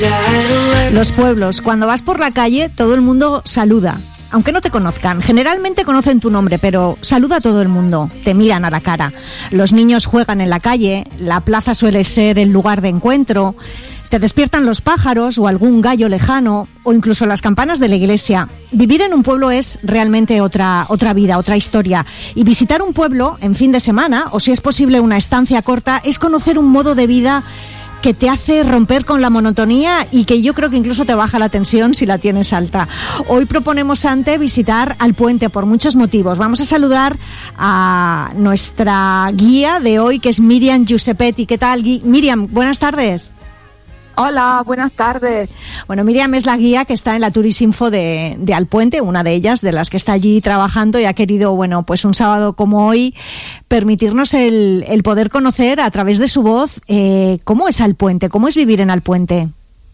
Los pueblos, cuando vas por la calle, todo el mundo saluda. Aunque no te conozcan, generalmente conocen tu nombre, pero saluda a todo el mundo, te miran a la cara. Los niños juegan en la calle, la plaza suele ser el lugar de encuentro, te despiertan los pájaros o algún gallo lejano, o incluso las campanas de la iglesia. Vivir en un pueblo es realmente otra vida, otra historia. Y visitar un pueblo en fin de semana, o si es posible una estancia corta, es conocer un modo de vida que te hace romper con la monotonía y que yo creo que incluso te baja la tensión si la tienes alta. Hoy proponemos, Ante, visitar Alpuente por muchos motivos. Vamos a saludar a nuestra guía de hoy, que es Miriam Giuseppetti. ¿Qué tal, Miriam? Buenas tardes. Hola, buenas tardes. Bueno, Miriam es la guía que está en la Turisinfo de Alpuente, una de ellas, de las que está allí trabajando, y ha querido, bueno, pues un sábado como hoy, permitirnos el poder conocer a través de su voz cómo es Alpuente, cómo es vivir en Alpuente.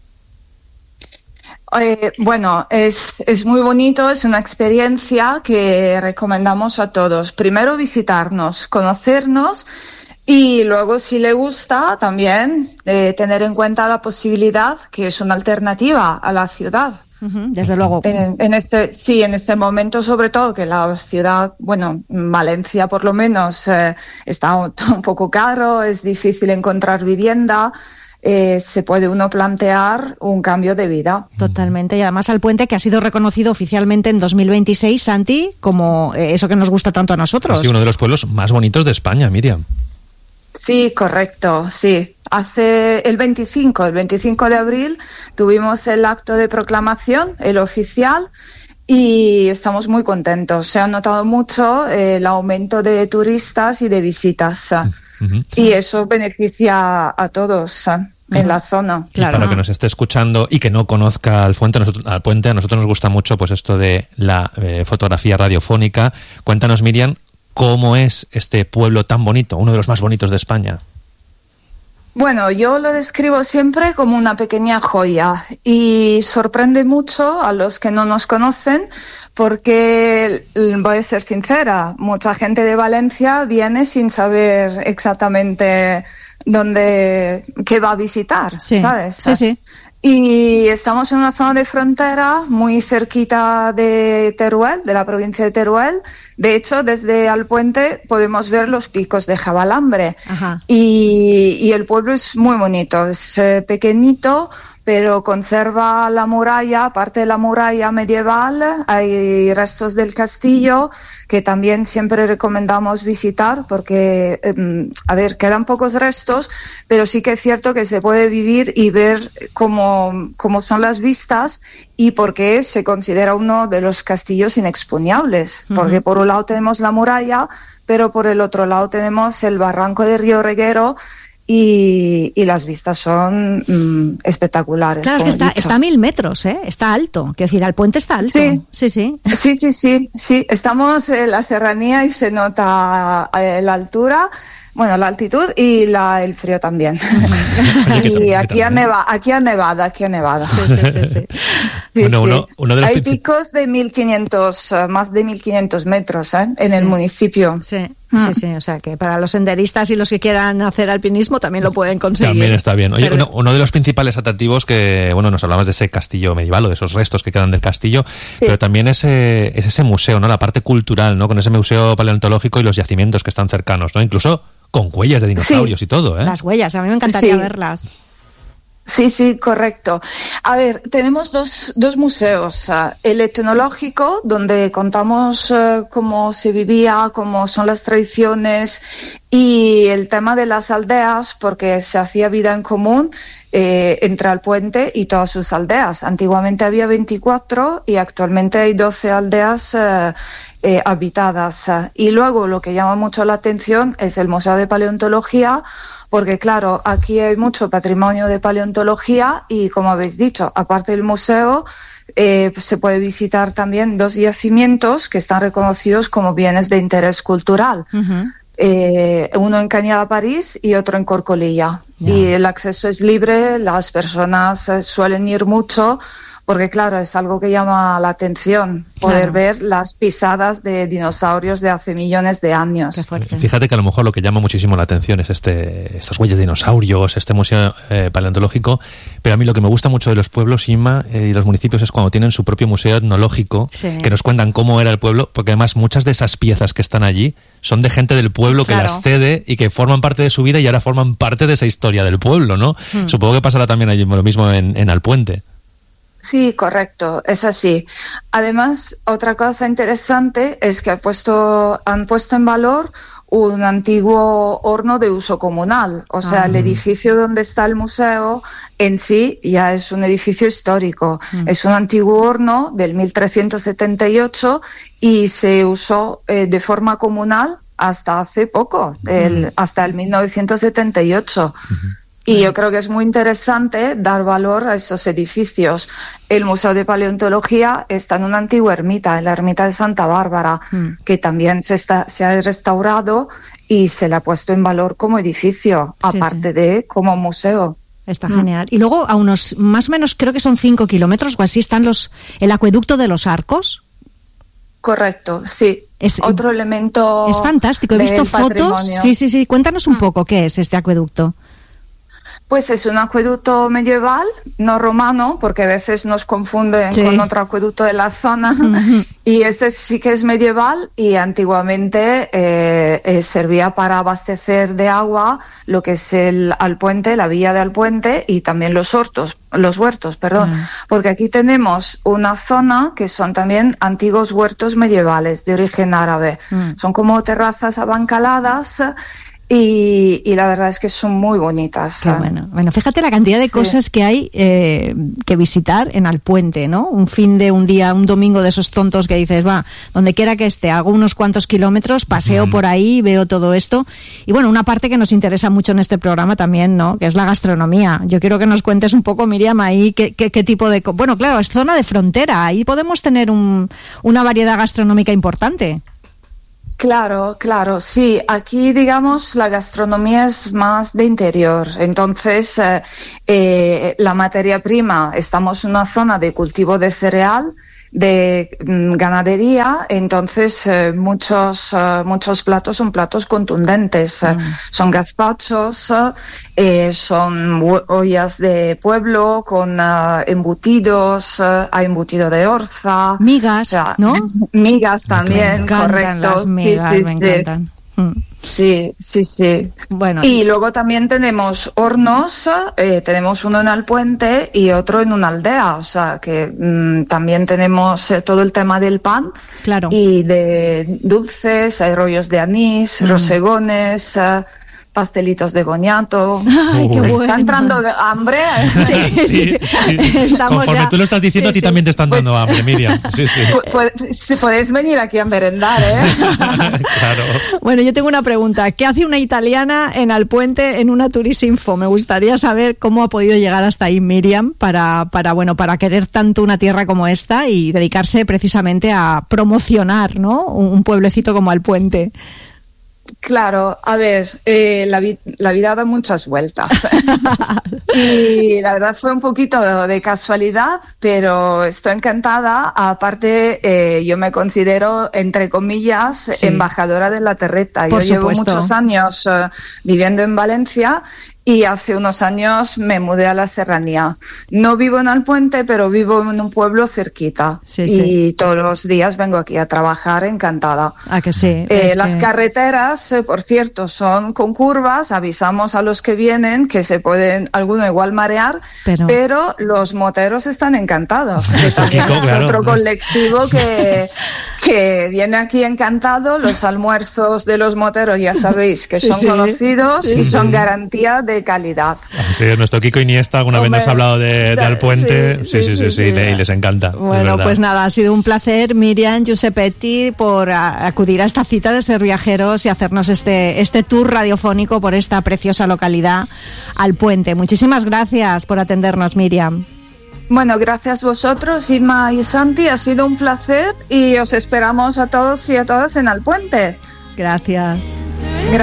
Bueno, es muy bonito, es una experiencia que recomendamos a todos. Primero visitarnos, conocernos. Y luego, si le gusta, también tener en cuenta la posibilidad que es una alternativa a la ciudad. Desde luego. En este momento, sobre todo, que la ciudad, bueno, Valencia por lo menos, está un poco caro, es difícil encontrar vivienda. Se puede uno plantear un cambio de vida. Totalmente, y además Alpuente, que ha sido reconocido oficialmente en 2026, Santi, como eso que nos gusta tanto a nosotros. Sí, uno de los pueblos más bonitos de España, Miriam. Sí, correcto, sí. Hace el 25 de abril tuvimos el acto de proclamación, el oficial, y estamos muy contentos. Se ha notado mucho el aumento de turistas y de visitas. Y eso beneficia a todos en la zona. Claro. Para que nos esté escuchando y que no conozca Alpuente, a nosotros nos gusta mucho pues esto de la fotografía radiofónica. Cuéntanos, Miriam, ¿cómo es este pueblo tan bonito, uno de los más bonitos de España? Bueno, yo lo describo siempre como una pequeña joya y sorprende mucho a los que no nos conocen porque, voy a ser sincera, mucha gente de Valencia viene sin saber exactamente qué va a visitar, sí, ¿sabes? Sí. Y estamos en una zona de frontera muy cerquita de Teruel, de la provincia de Teruel. De hecho, desde Alpuente podemos ver los picos de Jabalambre. Y el pueblo es muy bonito, es pequeñito, pero conserva la muralla, parte de la muralla medieval, hay restos del castillo que también siempre recomendamos visitar porque, quedan pocos restos, pero sí que es cierto que se puede vivir y ver cómo son las vistas y por qué se considera uno de los castillos inexpugnyables, porque por un lado tenemos la muralla, pero por el otro lado tenemos el barranco de Río Reguero. Y las vistas son espectaculares. Claro, es que está a 1000 metros, está alto. Quiero decir, Alpuente está alto. Sí. Estamos en la serranía y se nota la altura, bueno, la altitud y el frío también. Y aquí ha nevado. Sí. Uno de los hay picos de 1500, más de 1500 metros en el municipio. Sí, o sea que para los senderistas y los que quieran hacer alpinismo también lo pueden conseguir. También está bien. Oye, uno de los principales atractivos que, bueno, nos hablabas de ese castillo medieval o de esos restos que quedan del castillo, pero también es ese museo, ¿no? La parte cultural, ¿no? Con ese museo paleontológico y los yacimientos que están cercanos, ¿no? Incluso con huellas de dinosaurios y todo, ¿eh? Las huellas, a mí me encantaría verlas. Sí, correcto. A ver, tenemos dos museos. El etnológico, donde contamos cómo se vivía, cómo son las tradiciones y el tema de las aldeas, porque se hacía vida en común entre Alpuente y todas sus aldeas. Antiguamente había 24 y actualmente hay 12 aldeas habitadas. Y luego lo que llama mucho la atención es el Museo de Paleontología, porque claro, aquí hay mucho patrimonio de paleontología y, como habéis dicho, aparte del museo, se puede visitar también 2 yacimientos que están reconocidos como bienes de interés cultural. Uno en Cañada, París, y otro en Corcolilla. Y el acceso es libre, las personas suelen ir mucho porque claro, es algo que llama la atención, poder ver las pisadas de dinosaurios de hace millones de años. Qué fuerte. Fíjate que a lo mejor lo que llama muchísimo la atención es estas huellas de dinosaurios, este museo paleontológico, pero a mí lo que me gusta mucho de los pueblos, Inma, y los municipios es cuando tienen su propio museo etnológico, que nos cuentan cómo era el pueblo, porque además muchas de esas piezas que están allí son de gente del pueblo que las cede y que forman parte de su vida y ahora forman parte de esa historia del pueblo, ¿no? Supongo que pasará también allí lo mismo en Alpuente. Sí, correcto, es así. Además, otra cosa interesante es que han puesto en valor un antiguo horno de uso comunal. O sea, el edificio donde está el museo en sí ya es un edificio histórico. Es un antiguo horno del 1378 y se usó de forma comunal hasta hace poco, hasta el 1978. Y yo creo que es muy interesante dar valor a esos edificios. El Museo de Paleontología está en una antigua ermita, en la ermita de Santa Bárbara, que también se ha restaurado y se le ha puesto en valor como edificio, aparte de como museo. Está genial. Y luego a unos, más o menos, creo que son 5 kilómetros o así, están el acueducto de los Arcos. Correcto, sí. Es otro elemento. Es fantástico. He visto fotos. Sí. Cuéntanos un poco qué es este acueducto. Pues es un acueducto medieval, no romano, porque a veces nos confunden con otro acueducto de la zona. Y este sí que es medieval y antiguamente servía para abastecer de agua lo que es Alpuente, la villa de Alpuente y también los huertos, porque aquí tenemos una zona que son también antiguos huertos medievales de origen árabe. Son como terrazas abancaladas. Y la verdad es que son muy bonitas. Qué bueno, fíjate la cantidad de cosas que hay que visitar en Alpuente, ¿no? Un día, un domingo de esos tontos que dices, donde quiera que esté, hago unos cuantos kilómetros, paseo por ahí, veo todo esto. Y bueno, una parte que nos interesa mucho en este programa también, ¿no? Que es la gastronomía. Yo quiero que nos cuentes un poco, Miriam, ahí qué tipo de... Bueno, claro, es zona de frontera, ahí podemos tener una variedad gastronómica importante. Claro, sí. Aquí, digamos, la gastronomía es más de interior. Entonces, la materia prima, estamos en una zona de cultivo de cereal, de ganadería, entonces muchos platos son platos contundentes. Son gazpachos, son ollas de pueblo con embutidos, hay embutido de orza. Migas, ¿no? Migas también, correcto. Las migas, me encantan. Sí. Bueno. Y luego también tenemos hornos, tenemos uno en Alpuente y otro en una aldea, o sea que también tenemos todo el tema del pan y de dulces, hay rollos de anís, rosegones, pastelitos de boniato. ¡Ay, qué bueno! ¿Está entrando hambre? Sí. Estamos conforme tú lo estás diciendo, a ti también te están dando hambre, Miriam. Si podéis venir aquí a merendar, Claro. Bueno, yo tengo una pregunta. ¿Qué hace una italiana en Alpuente en una Turisinfo? Me gustaría saber cómo ha podido llegar hasta ahí Miriam para querer tanto una tierra como esta y dedicarse precisamente a promocionar, ¿no? Un pueblecito como Alpuente. Claro, a ver, la vida da muchas vueltas y la verdad fue un poquito de casualidad, pero estoy encantada. Aparte, yo me considero, entre comillas, embajadora de la terreta. Yo llevo muchos años viviendo en Valencia y hace unos años me mudé a la serranía. No vivo en Alpuente, pero vivo en un pueblo cerquita. Y todos los días vengo aquí a trabajar encantada. ¿A que sí? Las carreteras, por cierto, son con curvas. Avisamos a los que vienen que se pueden, alguno igual marear, pero los moteros están encantados. También es otro colectivo que viene aquí encantado. Los almuerzos de los moteros ya sabéis que son conocidos y son garantía de calidad. Sí, nuestro Kiko Iniesta alguna vez nos ha hablado de Alpuente. Sí, y les encanta. Bueno, pues nada, ha sido un placer, Miriam Giuseppetti, por acudir a esta cita de Ser Viajeros y hacernos este tour radiofónico por esta preciosa localidad, Alpuente. Muchísimas gracias por atendernos, Miriam. Bueno, gracias vosotros, Inma y Santi, ha sido un placer y os esperamos a todos y a todas en Alpuente. Gracias.